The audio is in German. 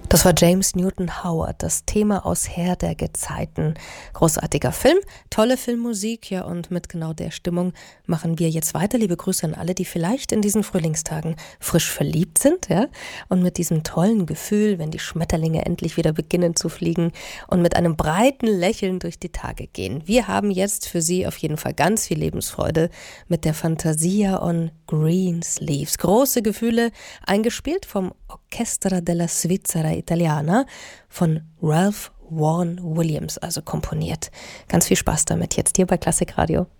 Das war James Newton Howard, das Thema aus Herr der Gezeiten. Großartiger Film, tolle Filmmusik, ja, und mit genau der Stimmung machen wir jetzt weiter. Liebe Grüße an alle, die vielleicht in diesen Frühlingstagen frisch verliebt sind, ja, und mit diesem tollen Gefühl, wenn die Schmetterlinge endlich wieder beginnen zu fliegen und mit einem breiten Lächeln durch die Tage gehen. Wir haben jetzt für Sie auf jeden Fall ganz viel Lebensfreude mit der Fantasia on Greensleeves. Große Gefühle, eingespielt vom Orchestra della Svizzera Italiana von Ralph Vaughan Williams, also komponiert. Ganz viel Spaß damit jetzt hier bei Klassikradio.